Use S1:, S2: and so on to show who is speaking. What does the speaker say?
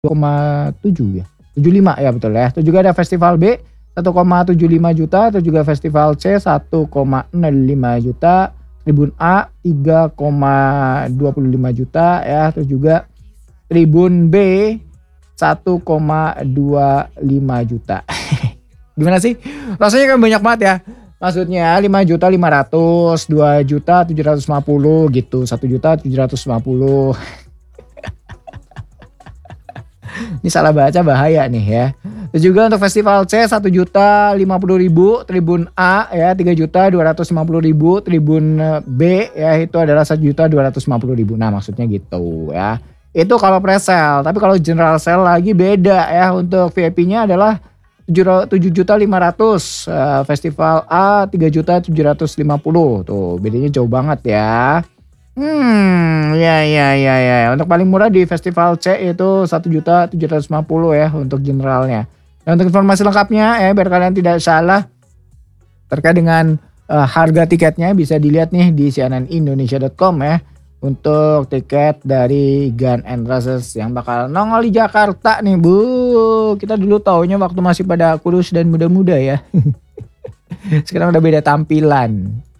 S1: 2,7 ya? 75 ya betul ya. Terus juga ada Festival B 1,75 juta, terus juga Festival C 1,05 juta, Tribun A 3,25 juta ya, terus juga Tribun B 1,25 juta. Gimana sih? Rasanya kan banyak banget ya. Maksudnya 5.500.000, 2.750.000 gitu, 1.750.000. Ini salah baca bahaya nih ya. Terus juga untuk Festival C 1.050.000, Tribun A ya 3.250.000, Tribun B ya itu adalah 1.250.000. Nah, maksudnya gitu ya. Itu kalau pre-sale, tapi kalau general sale lagi beda ya. Untuk VIP-nya adalah 7.500.000, Festival A 3.750.000. Tuh, bedanya jauh banget ya. Ya. Untuk paling murah di Festival C itu 1.750.000 ya untuk generalnya. Dan untuk informasi lengkapnya ya biar kalian tidak salah terkait dengan harga tiketnya bisa dilihat nih di cnnindonesia.com ya. Untuk tiket dari Guns N' Roses yang bakal nongol di Jakarta nih Bu. Kita dulu taunya waktu masih pada kurus dan muda-muda ya. Sekarang udah beda tampilan.